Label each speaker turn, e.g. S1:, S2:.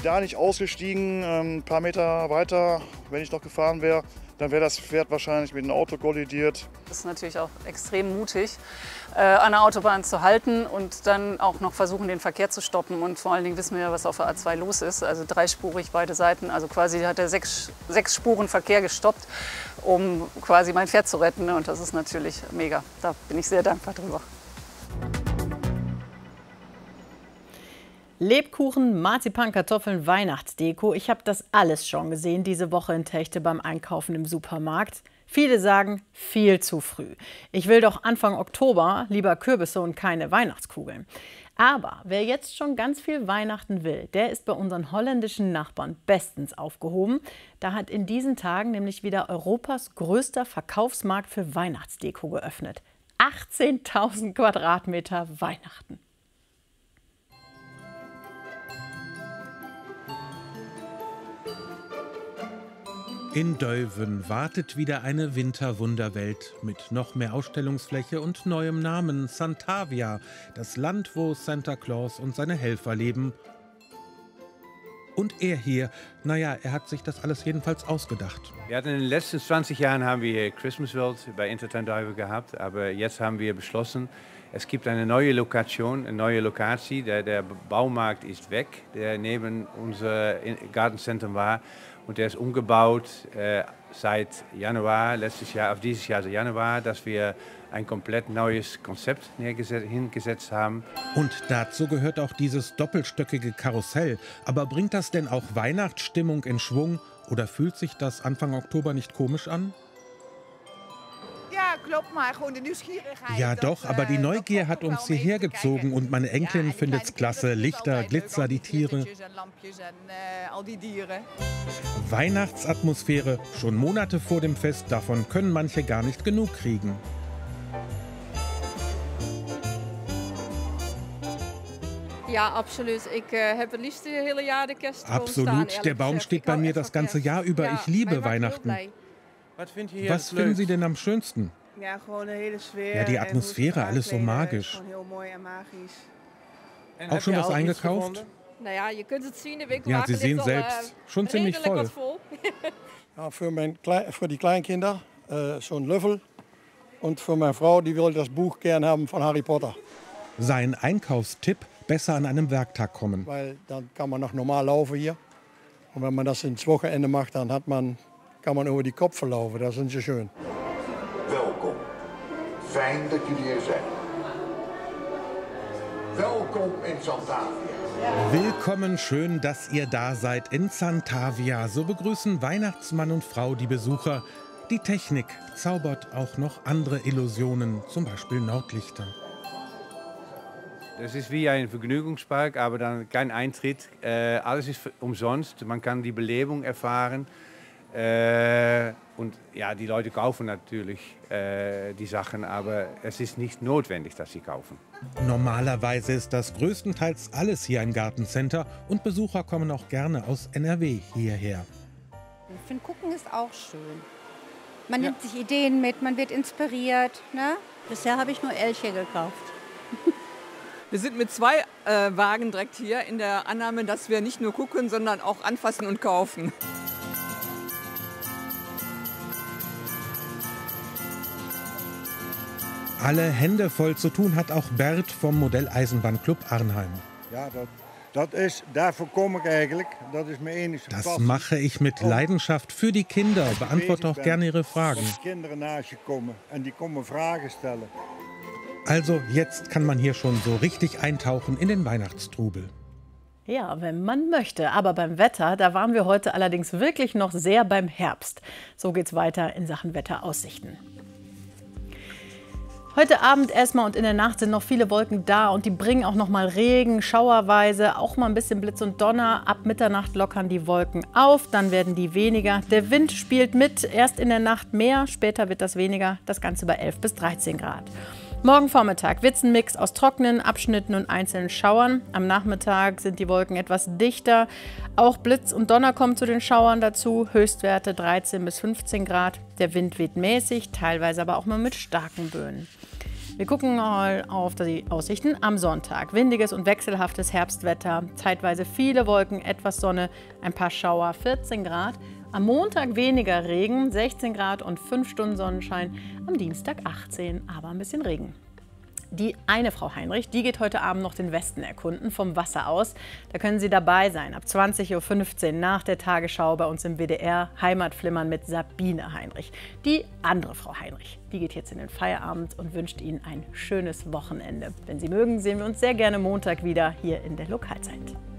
S1: da nicht ausgestiegen, ein paar Meter weiter, wenn ich noch gefahren wäre, dann wäre das Pferd wahrscheinlich mit dem Auto kollidiert.
S2: Das ist natürlich auch extrem mutig, an der Autobahn zu halten und dann auch noch versuchen, den Verkehr zu stoppen. Und vor allen Dingen wissen wir ja, was auf der A2 los ist. Also dreispurig beide Seiten. Also quasi hat er sechs Spuren Verkehr gestoppt, um quasi mein Pferd zu retten. Und das ist natürlich mega. Da bin ich sehr dankbar drüber.
S3: Lebkuchen, Marzipan, Kartoffeln, Weihnachtsdeko. Ich habe das alles schon gesehen diese Woche in Techte beim Einkaufen im Supermarkt. Viele sagen, viel zu früh. Ich will doch Anfang Oktober lieber Kürbisse und keine Weihnachtskugeln. Aber wer jetzt schon ganz viel Weihnachten will, der ist bei unseren holländischen Nachbarn bestens aufgehoben. Da hat in diesen Tagen nämlich wieder Europas größter Verkaufsmarkt für Weihnachtsdeko geöffnet. 18.000 Quadratmeter Weihnachten.
S4: In Deuven wartet wieder eine Winterwunderwelt mit noch mehr Ausstellungsfläche und neuem Namen: Santavia, das Land, wo Santa Claus und seine Helfer leben. Und er hier, naja, er hat sich das alles jedenfalls ausgedacht.
S5: Wir hatten in den letzten 20 Jahren haben wir Christmas World bei Intertown Deuven gehabt, aber jetzt haben wir beschlossen, es gibt eine neue Lokation, eine neue Lokatie. Der Baumarkt ist weg, der neben unser Gartencentrum war. Und der ist umgebaut seit Januar, letztes Jahr, auf dieses Jahr, also Januar, dass wir ein komplett neues Konzept hingesetzt haben.
S4: Und dazu gehört auch dieses doppelstöckige Karussell. Aber bringt das denn auch Weihnachtsstimmung in Schwung? Oder fühlt sich das Anfang Oktober nicht komisch an? Ja doch, aber die Neugier hat uns hierher gezogen und meine Enkelin findet's klasse. Lichter, Glitzer, die Tiere. Weihnachtsatmosphäre, schon Monate vor dem Fest, davon können manche gar nicht genug kriegen.
S6: Ja, absolut. Ich habe het liefst het hele Jahr de Kerst
S4: Absolut, der Baum steht bei mir das ganze Jahr über. Ich liebe Weihnachten. Was finden Sie denn am schönsten? Ja, die Atmosphäre, alles so magisch. Auch schon was eingekauft? Ja, Sie sehen selbst, schon ziemlich voll.
S7: Ja, für die Kleinkinder so ein Löffel. Und für meine Frau, die will das Buch gern haben von Harry Potter.
S4: Sein Einkaufstipp: besser an einem Werktag kommen.
S7: Weil dann kann man noch normal laufen hier. Und wenn man das ins Wochenende macht, dann kann man über die Kopf laufen. Das sind sie schön.
S8: Welkom. Fijn dat jullie er zijn. Welkom in Santavia.
S4: Willkommen, schön, dass ihr da seid in Santavia. So begrüßen Weihnachtsmann und Frau die Besucher. Die Technik zaubert auch noch andere Illusionen, zum Beispiel Nordlichter.
S5: Das ist wie ein Vergnügungspark, aber dann kein Eintritt. Alles ist umsonst, man kann die Belebung erfahren. Und ja, die Leute kaufen natürlich die Sachen, aber es ist nicht notwendig, dass sie kaufen.
S4: Normalerweise ist das größtenteils alles hier ein Gartencenter und Besucher kommen auch gerne aus NRW hierher.
S9: Ich finde, gucken ist auch schön. Man nimmt sich Ideen mit, man wird inspiriert. Ne? Bisher habe ich nur Elche gekauft.
S10: Wir sind mit 2 Wagen direkt hier in der Annahme, dass wir nicht nur gucken, sondern auch anfassen und kaufen.
S4: Alle Hände voll zu tun hat auch Bert vom Modelleisenbahnclub Arnheim.
S7: Ja, dafür komme ich eigentlich. Das ist mir ähnlich.
S4: Das mache ich mit Leidenschaft für die Kinder. Beantworte auch gerne ihre Fragen.
S7: Kinder naast je kommen und die kommen Fragen stellen.
S4: Also jetzt kann man hier schon so richtig eintauchen in den Weihnachtstrubel.
S3: Ja, wenn man möchte. Aber beim Wetter, da waren wir heute allerdings wirklich noch sehr beim Herbst. So geht's weiter in Sachen Wetteraussichten. Heute Abend erstmal und in der Nacht sind noch viele Wolken da und die bringen auch noch mal Regen, schauerweise, auch mal ein bisschen Blitz und Donner. Ab Mitternacht lockern die Wolken auf, dann werden die weniger. Der Wind spielt mit, erst in der Nacht mehr, später wird das weniger, das Ganze bei 11 bis 13 Grad. Morgen Vormittag wird es ein Mix aus trockenen Abschnitten und einzelnen Schauern. Am Nachmittag sind die Wolken etwas dichter. Auch Blitz und Donner kommen zu den Schauern dazu. Höchstwerte 13 bis 15 Grad. Der Wind weht mäßig, teilweise aber auch mal mit starken Böen. Wir gucken mal auf die Aussichten am Sonntag. Windiges und wechselhaftes Herbstwetter, zeitweise viele Wolken, etwas Sonne, ein paar Schauer, 14 Grad. Am Montag weniger Regen, 16 Grad und 5 Stunden Sonnenschein. Am Dienstag 18, aber ein bisschen Regen. Die eine Frau Heinrich, die geht heute Abend noch den Westen erkunden, vom Wasser aus. Da können Sie dabei sein, ab 20:15 Uhr nach der Tagesschau bei uns im WDR, Heimatflimmern mit Sabine Heinrich. Die andere Frau Heinrich, die geht jetzt in den Feierabend und wünscht Ihnen ein schönes Wochenende. Wenn Sie mögen, sehen wir uns sehr gerne Montag wieder hier in der Lokalzeit.